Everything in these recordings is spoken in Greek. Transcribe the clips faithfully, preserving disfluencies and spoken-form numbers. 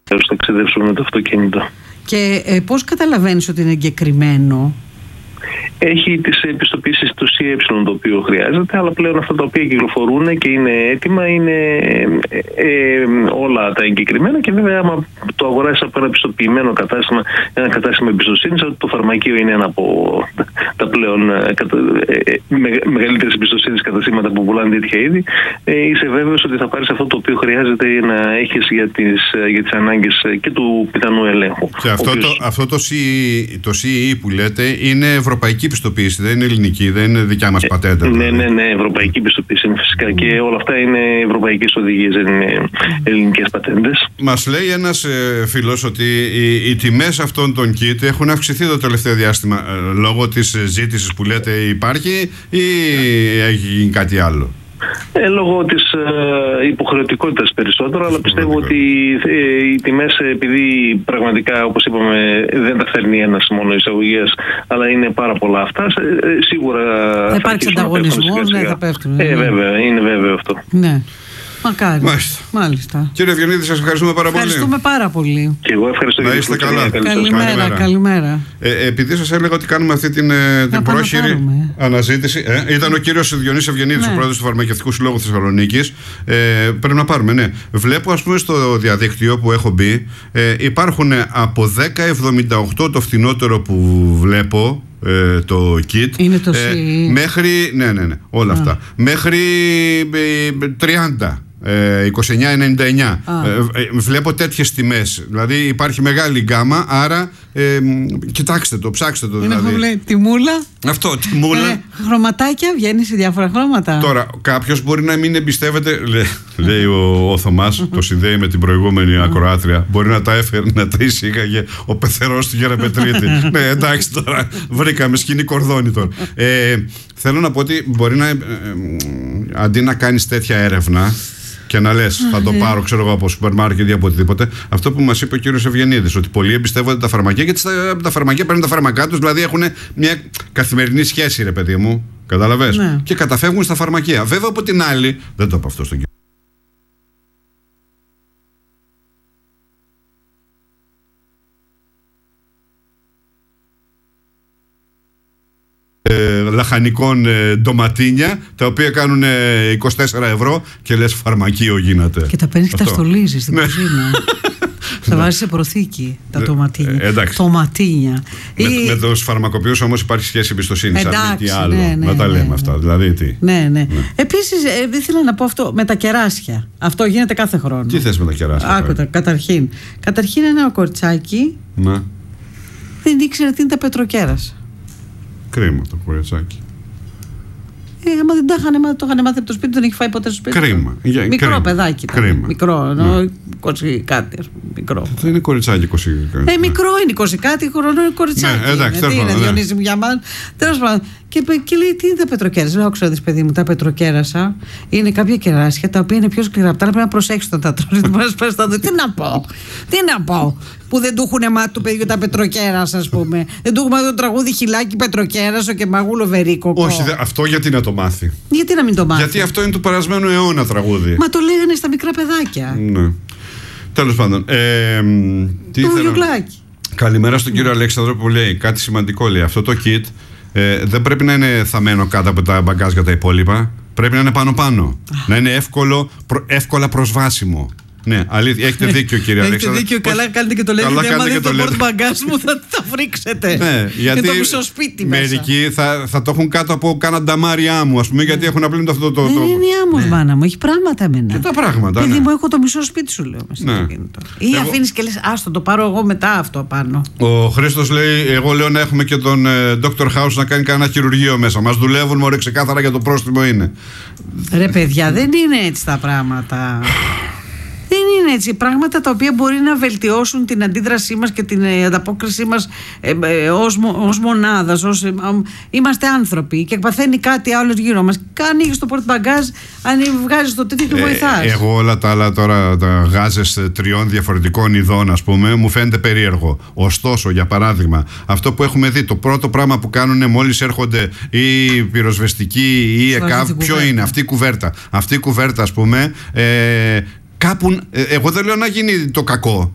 θα ταξιδεύσουμε με το αυτοκίνητο. Και ε, πώς καταλαβαίνεις ότι είναι εγκεκριμένο? Έχει τις επιστοποιήσεις του σι ε το οποίο χρειάζεται, αλλά πλέον αυτά τα οποία κυκλοφορούν και είναι έτοιμα είναι ε, ε, όλα τα εγκεκριμένα, και βέβαια άμα το αγοράσεις από ένα πιστοποιημένο κατάστημα, ένα κατάστημα εμπιστοσύνης, ότι το φαρμακείο είναι ένα από τα πλέον ε, ε, με, μεγαλύτερες εμπιστοσύνης καταστήματα που πουλάνε τέτοια είδη, ε, είσαι βέβαιος ότι θα πάρεις αυτό το οποίο χρειάζεται να έχεις για τις, για τις ανάγκες και του πιθανού ελέγχου. Και αυτό, οποίος... το, αυτό το, σι ι, το σι ι που λέτε είναι ευρωπαϊκή πιστοποίηση, δεν είναι ελληνική, δεν είναι δικιά μας πατέντα. Ε, ναι, ναι, ναι, ευρωπαϊκή πιστοποίηση είναι φυσικά, και όλα αυτά είναι ευρωπαϊκές οδηγίες, δεν είναι ελληνικές πατέντες. Μας λέει ένας ε, φίλος ότι οι, οι τιμές αυτών των kit έχουν αυξηθεί το τελευταίο διάστημα ε, λόγω της ζήτησης που λέτε υπάρχει, ή έχει γίνει κάτι άλλο? Ε, λόγω της ε, υποχρεωτικότητας περισσότερο, αλλά πιστεύω ότι ε, οι τιμές, επειδή πραγματικά, όπως είπαμε, δεν τα φέρνει ένας μόνο εισαγωγές, αλλά είναι πάρα πολλά αυτά, ε, σίγουρα θα υπάρξει ανταγωνισμός, ναι, θα πέφτουν. Ε, βέβαια, είναι βέβαιο αυτό. Ναι. Μακάρι. Μάλιστα. Μάλιστα. Κύριε Ευγενίδη, σας ευχαριστούμε πάρα πολύ. Ευχαριστούμε πάρα πολύ. Και εγώ ευχαριστώ. Να είστε καλά. Καλημέρα, καλημέρα. καλημέρα. Ε, επειδή σας έλεγα ότι κάνουμε αυτή την, την πρόχειρη αναζήτηση, ε, ήταν ο κύριος Διονύσης Ευγενίδης, ναι, ο πρόεδρος του Φαρμακευτικού Συλλόγου Θεσσαλονίκης. Ε, πρέπει να πάρουμε, ναι. Βλέπω, ας πούμε, στο διαδίκτυο που έχω μπει, ε, υπάρχουν από δέκα εβδομήντα οκτώ το φθηνότερο που βλέπω. Ε, το kit είναι το ε, μέχρι, ναι, ναι, ναι, όλα Α. αυτά μέχρι ε, τριάντα, ε, είκοσι εννιά ενενήντα εννιά. Ε, ε, βλέπω τέτοιες τιμές, δηλαδή υπάρχει μεγάλη γκάμα, άρα ε, κοιτάξτε το, ψάξτε το. Είναι δηλαδή. που λέει τιμούλα. Αυτό, τιμούλα. Ε, χρωματάκια, βγαίνει σε διάφορα χρώματα. Τώρα, κάποιος μπορεί να μην εμπιστεύεται, λέ, λέει ο, ο Θωμάς, το συνδέει με την προηγούμενη ακροάτρια. Μπορεί να τα έφερε, να τα εισήγαγε ο πεθερός του Γεραπετρίτη. Ναι, εντάξει τώρα, βρήκαμε σκηνή κορδόνι τώρα. Ε, θέλω να πω ότι μπορεί να, ε, ε, αντί να κάνεις τέτοια έρευνα και να λες θα το πάρω, ξέρω εγώ, από σούπερ μάρκετ ή από οτιδήποτε, αυτό που μας είπε ο κύριος Ευγενίδης, ότι πολλοί εμπιστεύονται τα φαρμακεία, γιατί τα, τα φαρμακεία παίρνουν τα φάρμακά τους, δηλαδή έχουν μια καθημερινή σχέση, ρε παιδί μου, καταλαβες, ναι, και καταφεύγουν στα φαρμακεία. Βέβαια, από την άλλη, δεν το είπα αυτό στον κύριο. Λαχανικών ε, ντοματίνια, τα οποία κάνουν ε, είκοσι τέσσερα ευρώ, και λες φαρμακείο γίνεται. Και τα παίρνεις και τα στολίζεις στην κουζίνα. Θα βάζεις σε προθήκη τα ντοματίνια. Ε, Τοματίνια. Με, Ή... με τους φαρμακοποιούς όμως υπάρχει σχέση εμπιστοσύνης. Εντάξει, αν τι άλλο. Ναι, ναι, να τα ναι, λέμε ναι, αυτά. Δηλαδή τι. Ναι, ναι. ναι. Επίσης, ε, ήθελα να πω αυτό με τα κεράσια. Αυτό γίνεται κάθε χρόνο. Τι θες με τα κεράσια? Άκουτα, καταρχήν. Καταρχήν ένα κοριτσάκι, ναι, δεν ήξερε τι είναι τα πετροκέρασα. Κρίμα το κοριτσάκι. Ε, άμα δεν τα είχαν, το είχαν μάθει από το σπίτι, δεν έχει φάει ποτέ στο σπίτι. Κρίμα. Για, μικρό κρίμα. παιδάκι. Κρίμα. Μικρό, ενώ ναι, είκοσι κάτι. Μικρό. Δεν είναι κοριτσάκι είκοσι κάτι. Ε, μικρό είναι είκοσι κάτι, χρονό είναι κοριτσάκι. Ναι, εντάξει, είναι, τι είναι, ναι. Διονύση μου, για μάλλον. Τέλος πάντων. Και, και λέει, τι είναι τα πετροκέρασα? Λέω, ξέρεις, παιδί μου, τα πετροκέρασα είναι κάποια κεράσια τα οποία είναι πιο σκληρά. Πρέπει να προσέξεις όταν τα τρως. Τι να πω, τι να πω. Που δεν του έχουν μάθει του παιδιού τα πετροκέρασα, ας πούμε. Δεν του έχουν μάθει το τραγούδι Χιλάκι Πετροκέρασο και Μαγούλο Βερίκοκο. Όχι, δε, αυτό γιατί να το μάθει? Γιατί να μην το μάθει? Γιατί αυτό είναι του περασμένου αιώνα τραγούδι. Μα το λέγανε στα μικρά παιδάκια. Ναι. Τέλος πάντων. Ε, τι το ήθελα... γιουκλάκι. Καλημέρα στον κύριο Αλέξανδρο που λέει κάτι σημαντικό. Λέει αυτό το kit ε, δεν πρέπει να είναι θαμμένο κάτω από τα μπαγκάζια τα υπόλοιπα. Πρέπει να είναι πάνω-πάνω. Να είναι εύκολο, προ, εύκολα προσβάσιμο. Ναι, αλήθεια, έχετε δίκιο, κύριε Αλέξανδρο. Έχετε δίκιο, καλά κάνετε και το λέτε. Γιατί άμα δείτε το πόρτ μπαγκάζ μου θα τα φρίξετε. Ναι, γιατί και το μισό σπίτι μέσα. Μερικοί θα, θα το έχουν κάτω από κάνα νταμάρι άμμου, ας πούμε, γιατί έχουν απλή αυτό το. το, το... Δεν είναι άμμος, ναι, μάνα μου, έχει πράγματα εμένα. Και τα πράγματα. Παιδί ναι. μου, έχω το μισό σπίτι σου, λέω. Ναι. Ή εγώ... αφήνεις και λες, άστο, το πάρω εγώ μετά αυτό απάνω. Ο Χρήστος λέει, εγώ λέω να έχουμε και τον Doctor House να κάνει κανένα χειρουργείο μέσα. Μας δουλεύουν, μωρέ, ξεκάθαρα για το πρόστιμο είναι. Ρε παιδιά, δεν είναι έτσι τα πράγματα. Δεν είναι έτσι. Πράγματα τα οποία μπορεί να βελτιώσουν την αντίδρασή μας και την ε, ανταπόκρισή μας ε, ε, ως, ως μονάδας. Ως, ε, ε, είμαστε άνθρωποι και παθαίνει κάτι άλλο γύρω μας. Ανοίγεις το πορτμπαγκάζ, αν βγάζεις το τέτοιο και βοηθάς. Ε, εγώ όλα τα άλλα τώρα, τα γάζες τριών διαφορετικών ειδών, ας πούμε, μου φαίνεται περίεργο. Ωστόσο, για παράδειγμα, αυτό που έχουμε δει, το πρώτο πράγμα που κάνουν μόλις έρχονται οι πυροσβεστικοί ή η ΕΚΑΒ, ποιο είναι αυτή η κουβέρτα. Αυτή η κουβέρτα, ας πούμε. Ε, Κάπου, εγώ δεν λέω να γίνει το κακό.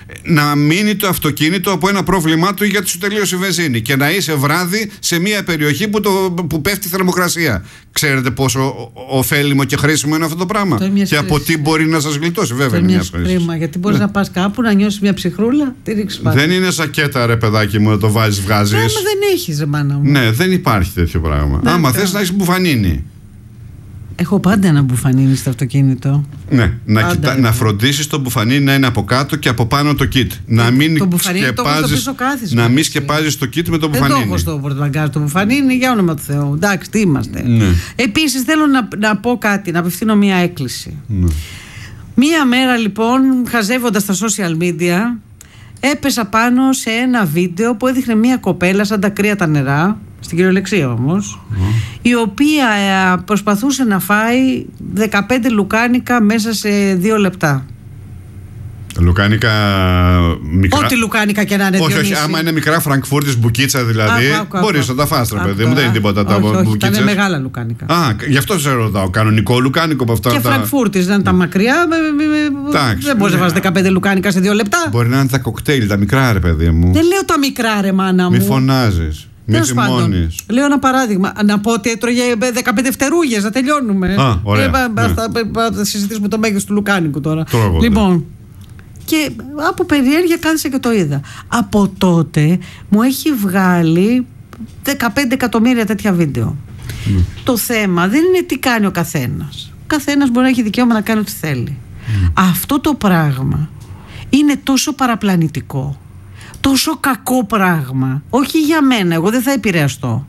να μείνει το αυτοκίνητο από ένα πρόβλημά του γιατί σου τελείωσε η βενζίνη και να είσαι βράδυ σε μια περιοχή που, το, που πέφτει η θερμοκρασία. Ξέρετε πόσο ωφέλιμο και χρήσιμο είναι αυτό το πράγμα. Το και από χρήση. Τι μπορεί να σας γλιτώσει, βέβαια. Το είναι μια κρίμα, γιατί μπορείς ναι. να πας κάπου να νιώσεις μια ψυχρούλα, τη ρίξεις πάνω. Δεν είναι σακέτα, ρε παιδάκι μου, να το βάζεις, βγάζεις. Ναι, δεν έχεις, ρε μάνα μου. Ναι, δεν υπάρχει τέτοιο πράγμα. Ναι, άμα θες να έχεις μπουφανίνη. Έχω πάντα ένα μπουφανίνι στο αυτοκίνητο. Ναι, να, κοιτά, να φροντίσεις το μπουφανίνι να είναι από κάτω και από πάνω το kit. Να μην το σκεπάζεις το, να μην σκεπάζεις το kit με το μπουφανίνι. Δεν το έχω στο πορτμπαγκάζ το μπουφανίνι, για όνομα του Θεού. Εντάξει, τι είμαστε. Ναι. Επίσης θέλω να, να πω κάτι, να απευθύνω μία έκκληση. Ναι. Μία μέρα λοιπόν, χαζεύοντας τα social media, έπεσα πάνω σε ένα βίντεο που έδειχνε μία κοπέλα σαν τα κρύα τα νερά, στην κυριολεξία όμως, mm. η οποία ε, προσπαθούσε να φάει δεκαπέντε λουκάνικα μέσα σε δύο λεπτά. Λουκάνικα μικρά. Ό,τι λουκάνικα και να είναι. Όχι, όχι, άμα είναι μικρά Φραγκφούρτης μπουκίτσα δηλαδή, μπορείς να τα φας, ρε παιδί μου, δεν είναι τίποτα τα μπουκίτσες. Ήταν μεγάλα λουκάνικα. Α, γι' αυτό σε ρωτάω. Κανονικό λουκάνικο από αυτά. Και τα... Φραγκφούρτης δεν είναι τα μακριά. Δεν μπορείς να φας δεκαπέντε λουκάνικα σε δύο λεπτά. Μπορεί να είναι τα κοκτέιλ, τα μικρά, ρε παιδί μου. Δεν λέω τα μικρά, ρε μάνα μου. Μη φωνάζεις. Τέλος πάντων, λέω ένα παράδειγμα. Να πω ότι έτρωγε δεκαπέντε φτερούγες, να τελειώνουμε. Α, ωραία. Ε, ναι. Θα συζητήσουμε το μέγεθος του λουκάνικου τώρα. Τρώγω, λοιπόν, ναι. Και από περιέργεια κάθισα και το είδα. Από τότε μου έχει βγάλει δεκαπέντε εκατομμύρια τέτοια βίντεο. Mm. Το θέμα δεν είναι τι κάνει ο καθένας. Ο καθένας μπορεί να έχει δικαίωμα να κάνει ό,τι θέλει. Mm. Αυτό το πράγμα είναι τόσο παραπλανητικό, τόσο κακό πράγμα. Όχι για μένα, εγώ δεν θα επηρεαστώ.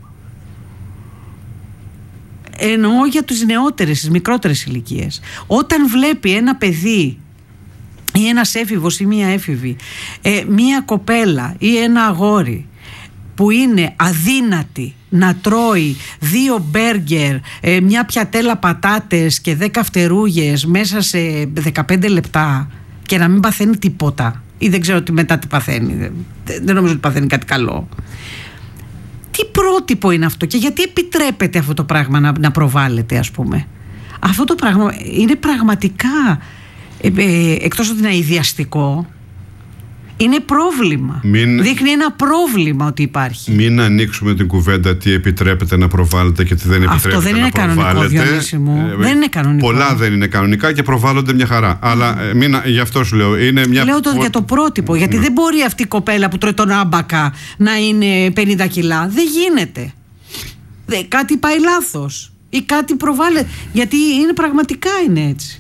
Εννοώ για τους νεότερες, τις μικρότερες ηλικίες. Όταν βλέπει ένα παιδί ή ένας έφηβος ή μία έφηβη, ε, μία κοπέλα ή ένα αγόρι που είναι αδύνατη να τρώει δύο μπέργκερ, ε, μια πιατέλα πατάτες και δέκα φτερούγες μέσα σε δεκαπέντε λεπτά και να μην παθαίνει τίποτα, ή δεν ξέρω τι μετά τι παθαίνει, δεν, δεν νομίζω ότι παθαίνει κάτι καλό. Τι πρότυπο είναι αυτό και γιατί επιτρέπεται αυτό το πράγμα να, να προβάλλεται, ας πούμε? Αυτό το πράγμα είναι πραγματικά ε, ε, εκτός ότι είναι αηδιαστικό, είναι πρόβλημα. Μην, Δείχνει ένα πρόβλημα ότι υπάρχει. Μην ανοίξουμε την κουβέντα τι επιτρέπεται να προβάλλεται και τι δεν επιτρέπεται. Αυτό δεν είναι να κανονικό, Διονύση μου. Ε, δεν είναι κανονικό. Πολλά δεν είναι κανονικά και προβάλλονται μια χαρά. Mm. Αλλά ε, μην, γι' αυτό σου λέω. Είναι μια... Λέω το, για το πρότυπο. Γιατί mm. δεν μπορεί αυτή η κοπέλα που τρώει τον άμπακα να είναι πενήντα κιλά. Δεν γίνεται. Δε, κάτι πάει λάθος. Ή κάτι προβάλλεται. Γιατί είναι πραγματικά είναι έτσι.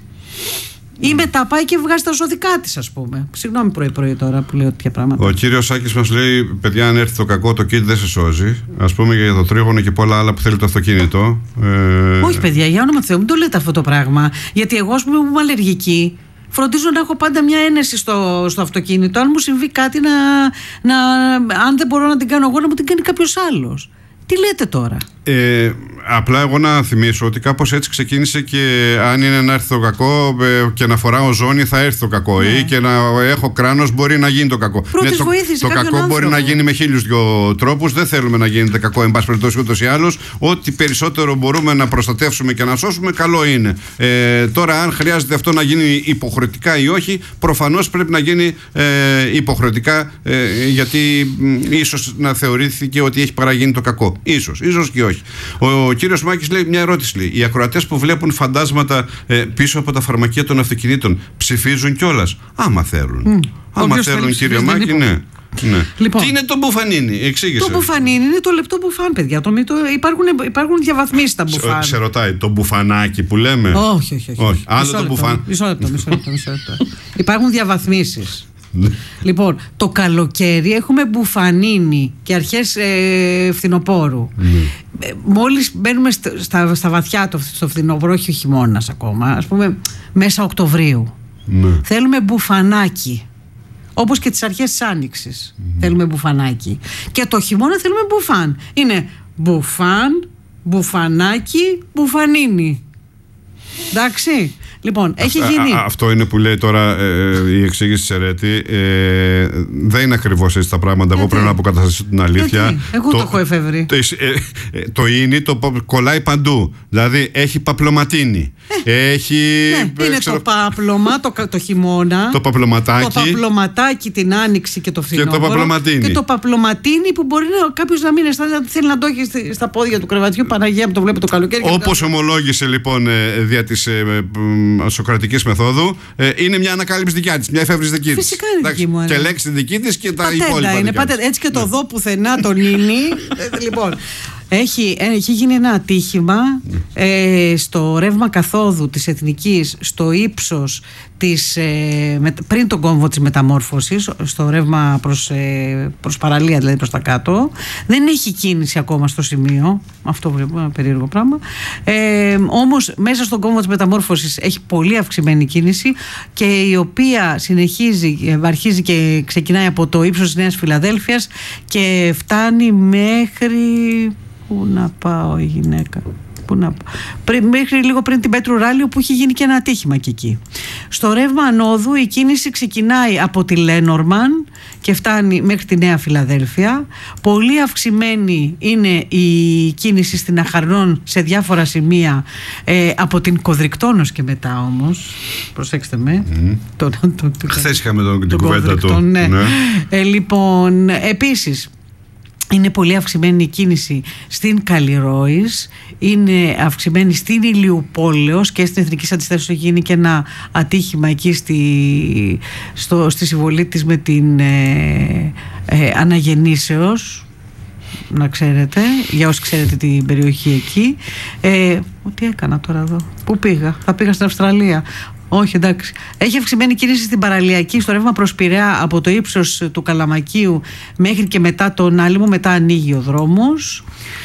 Ή μετά πάει και βγάζει τα σωδικά της, ας πούμε. Συγγνώμη πρωί-πρωί τώρα που λέω τέτοια πράγματα. Ο κύριος Σάκης μας λέει: παιδιά, αν έρθει το κακό, το kit δεν σε σώζει. Ας πούμε για το τρίγωνο και πολλά άλλα που θέλει το αυτοκίνητο. Ε... Όχι, παιδιά, για όνομα του Θεού, μην το λέτε αυτό το πράγμα. Γιατί εγώ, ας πούμε, που είμαι αλλεργική, φροντίζω να έχω πάντα μια ένεση στο, στο αυτοκίνητο. Αν μου συμβεί κάτι, να, να, αν δεν μπορώ να την κάνω εγώ, να μου την κάνει κάποιος άλλος. Τι λέτε τώρα? Ε, απλά εγώ να θυμίσω ότι κάπως έτσι ξεκίνησε και αν είναι να έρθει το κακό ε, και να φοράω ζώνη θα έρθει το κακό, ναι. Ή και να έχω κράνος μπορεί να γίνει το κακό. Ναι, το το κακό άνθρωπο. Μπορεί να γίνει με χίλιους δυο τρόπους. Δεν θέλουμε να γίνεται κακό εν πάση περιπτώσει ούτως ή άλλως. Ό,τι περισσότερο μπορούμε να προστατεύσουμε και να σώσουμε, καλό είναι. Ε, τώρα αν χρειάζεται αυτό να γίνει υποχρεωτικά ή όχι, προφανώς πρέπει να γίνει ε, υποχρεωτικά, ε, γιατί ε, ίσως να θεωρήθηκε ότι έχει παραγίνει το κακό. Ίσως, ίσως και όχι. Ο, ο κύριος Μάκης λέει μια ερώτηση. Λέει, οι ακροατές που βλέπουν φαντάσματα ε, πίσω από τα φαρμακεία των αυτοκινήτων ψηφίζουν κιόλας? Άμα θέλουν. Mm. Άμα θέλουν, κύριε Μάκη, ναι. Ναι. Λοιπόν, τι είναι το μπουφανίνι, εξήγησε. Το μπουφανίνι είναι το λεπτό μπουφάν, παιδιά. Το, το, υπάρχουν, υπάρχουν διαβαθμίσεις τα μπουφάν. Σε, σε ρωτάει, το μπουφανάκι που λέμε? Όχι, όχι, όχι. όχι. Άλλο το μπουφάν. Μισό λεπτό, μισό λεπτό, μισό λεπτό. Υπάρχουν διαβαθμίσεις. Λοιπόν, το καλοκαίρι έχουμε μπουφανίνι και αρχές ε, φθινοπόρου. Mm. Ε, μόλις μπαίνουμε στα, στα βαθιά το, στο φθινοπόρο, όχι ο χειμώνας ακόμα, ας πούμε μέσα Οκτωβρίου, mm. θέλουμε μπουφανάκι. Όπως και τις αρχές της Άνοιξης mm. θέλουμε μπουφανάκι. Και το χειμώνα θέλουμε μπουφάν. Είναι μπουφάν, μπουφανάκι, μπουφανίνι. Εντάξει. Λοιπόν, έχει α, γίνει. Α, αυτό είναι που λέει τώρα ε, η εξήγηση της Ερέτη. Ε, δεν είναι ακριβώς έτσι τα πράγματα. Γιατί? Εγώ πρέπει να αποκαταστήσω την αλήθεια. Γιατί? Εγώ το, το έχω εφεύρει. Το, ε, ε, το ίνι το κολλάει παντού. Δηλαδή έχει παπλωματίνη. Ε, έχει. Ναι, είναι ξέρω, το πάπλωμα το, το χειμώνα. Το παπλωματάκι. Το παπλωματάκι την άνοιξη και το φθινόπωρο. Και το παπλωματίνη. Και το παπλωματίνη που μπορεί κάποιο να μην αισθάνεται, θέλει να το έχει στα πόδια του κρεβατιού. Παναγία που το βλέπει το καλοκαίρι. Όπως ομολόγησε λοιπόν δια της ε, ε, σοκρατικής μεθόδου, ε, είναι μια ανακάλυψη δικιά της, μια εφεύρεση δική της. Φυσικά είναι δική μου. Και λέξη δική της και τα πατέντα υπόλοιπα. Είναι, πατέντα. Έτσι και το δω πουθενά τον ίνι. Λοιπόν. Έχει, έχει γίνει ένα ατύχημα ε, στο ρεύμα καθόδου της Εθνικής, στο ύψος της, ε, με, πριν τον κόμβο της μεταμόρφωσης, στο ρεύμα προς, ε, προς παραλία, δηλαδή προς τα κάτω. Δεν έχει κίνηση ακόμα στο σημείο. Αυτό βλέπω, ένα περίεργο πράγμα. Ε, όμως μέσα στον κόμβο της μεταμόρφωσης έχει πολύ αυξημένη κίνηση και η οποία συνεχίζει, αρχίζει και ξεκινάει από το ύψος της Νέας Φιλαδέλφειας και φτάνει μέχρι... Πού να πάω η γυναίκα, πού να πάω. Πρι, μέχρι λίγο πριν την Πέτρου Ράλιο που είχε γίνει και ένα ατύχημα και εκεί. Στο ρεύμα ανόδου η κίνηση ξεκινάει από τη Λένορμαν και φτάνει μέχρι τη Νέα Φιλαδέλφεια. Πολύ αυξημένη είναι η κίνηση στην Αχαρνών σε διάφορα σημεία ε, από την Κοδρικτώνος και μετά όμως. Προσέξτε με. Mm. Το, το, το, το, Χθες είχαμε τον, την κουβέντα του. Ναι. Ναι. Ε, λοιπόν, επίσης είναι πολύ αυξημένη η κίνηση στην Καλλιρόης, είναι αυξημένη στην Ηλιουπόλεως και στην Εθνική Αντιστάσεως έχει γίνει και ένα ατύχημα εκεί στη, στο, στη συμβολή της με την ε, ε, Αναγεννήσεως, να ξέρετε, για όσοι ξέρετε την περιοχή εκεί. Ε, τι έκανα τώρα εδώ, πού πήγα, θα πήγα στην Αυστραλία. Όχι, εντάξει. Έχει αυξημένη κίνηση στην παραλιακή, στο ρεύμα προς Πειραιά από το ύψος του Καλαμακίου μέχρι και μετά τον Άλυμο, μετά ανοίγει ο δρόμος.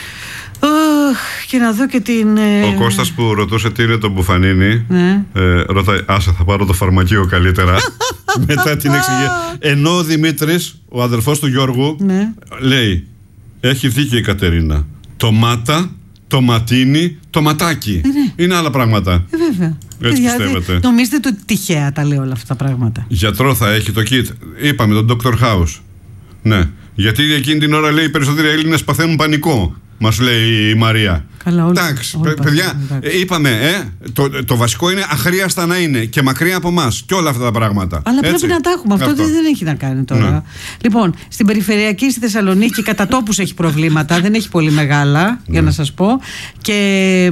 Και να δω και την... Ο Κώστας που ρωτούσε τι είναι το μπουφανίνι, ναι. ε, ρωτάει, άσε θα πάρω το φαρμακείο καλύτερα. Μετά την εξηγία. Ενώ ο Δημήτρης, ο αδερφός του Γιώργου, ναι. λέει, έχει δίκιο η Κατερίνα. Τομάτα, τοματίνι, τοματάκι. Ε, ναι. Είναι άλλα πράγματα. Ε, βέβαια. Έτσι δηλαδή, πιστεύετε. Νομίζετε ότι τυχαία τα λέω όλα αυτά τα πράγματα. Γιατρό θα έχει το kit. Είπαμε τον ντόκτορ House. Ναι. Γιατί εκείνη την ώρα λέει οι περισσότεροι Έλληνες παθαίνουν πανικό. Μας λέει η Μαρία. Καλά, όλοι. Εντάξει, όλοι παιδιά, εντάξει. Είπαμε, ε, το, το βασικό είναι αχρίαστα να είναι και μακριά από εμάς και όλα αυτά τα πράγματα. Αλλά έτσι. Πρέπει να τα έχουμε. Αυτό, Αυτό. δεν έχει να κάνει τώρα. Ναι. Λοιπόν, στην περιφερειακή στη Θεσσαλονίκη κατά τόπους έχει προβλήματα. Δεν έχει πολύ μεγάλα, ναι. για να σας πω. Και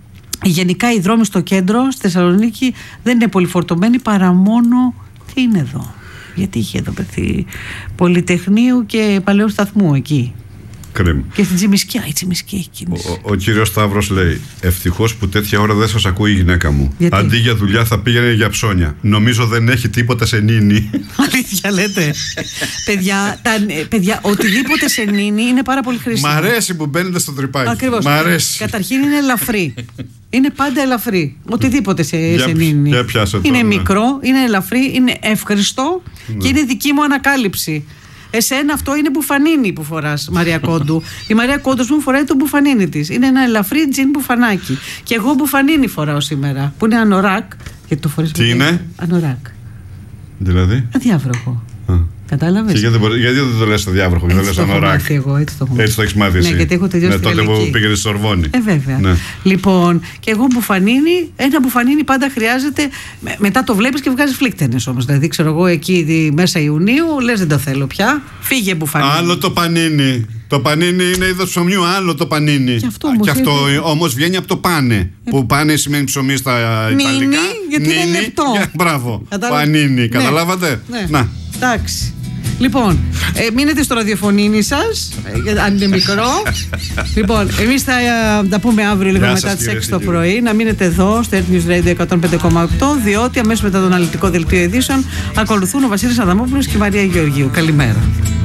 γενικά οι δρόμοι στο κέντρο, στη Θεσσαλονίκη, δεν είναι πολύ φορτωμένοι παρά μόνο. Τι είναι εδώ. Γιατί είχε εδώ πέθει Πολυτεχνείου και Παλαιού Σταθμού εκεί. Κρίμα. Και στην Τσιμισκιά, η Τσιμισκιά έχει κίνηση. Ο, ο κύριος Σταύρος λέει: ευτυχώς που τέτοια ώρα δεν σας ακούει η γυναίκα μου. Γιατί? Αντί για δουλειά θα πήγαινε για ψώνια. Νομίζω δεν έχει τίποτα σε νίνι. Αλήθεια λέτε. παιδιά, τα, παιδιά, οτιδήποτε σε νίνι είναι πάρα πολύ χρήσιμο. Μ' αρέσει που μπαίνετε στο τρυπάκι. Ακριβώς. Μ' αρέσει. Καταρχήν είναι ελαφρύ. Είναι πάντα ελαφρύ. Οτιδήποτε σε, για, σε νίνι. Για πιάσε είναι τώρα, μικρό, είναι ελαφρύ, είναι εύχριστο ναι. και είναι δική μου ανακάλυψη. Εσένα αυτό είναι μπουφανίνι που φοράς, Μαρία Κόντου. Η Μαρία Κόντου μου φοράει το μπουφανίνι της. Είναι ένα ελαφρύ τζιν μπουφανάκι. Και εγώ μπουφανίνι φοράω σήμερα. Που είναι ανοράκ. Γιατί το φορείς. Τι είναι? Ανοράκ. Δηλαδή? Αδιάβροχο. Α. Κατάλαβες. Γιατί, γιατί δεν το λες στο διάβροχο, δεν το λες ανοράκ. Εγώ, έτσι το έχω έτσι το έχεις μάθει εσύ. Ναι, γιατί έχω τελειώσει. Ναι, τότε που πήγαινε στη Σορβόνη. Ε, βέβαια. Ναι. Λοιπόν, και εγώ μπουφανίνι, ένα μπουφανίνι πάντα χρειάζεται. Μετά το βλέπεις και βγάζεις φλίκτενες όμως. Δηλαδή, ξέρω εγώ εκεί μέσα Ιουνίου, λες δεν το θέλω πια. Φύγε μπουφανίνι. Άλλο το πανίνι. Το πανίνι είναι είδος ψωμιού, άλλο το πανίνι. Και αυτό όμως, και αυτό είναι... όμως βγαίνει από το πάνε. Ε... Που πάνε σημαίνει ψωμί στα Ιταλικά. Νίνι, γιατί Νίνι, είναι λεπτό. Για, μπράβο. Καταλα... Πανίνι, ναι. καταλάβατε. Ναι. Να. Εντάξει. Λοιπόν, ε, μείνετε στο ραδιοφωνίνι σας, ε, αν είναι μικρό. Λοιπόν, εμείς θα ε, τα πούμε αύριο λίγο μετά τις έξι το πρωί. Να μείνετε εδώ στο Earth News Radio εκατόν πέντε κόμμα οκτώ, διότι αμέσως μετά το αναλυτικό δελτίο ειδήσεων ακολουθούν ο Βασίλης Αδαμόπουλος και η Μαρία Γεωργίου. Καλημέρα.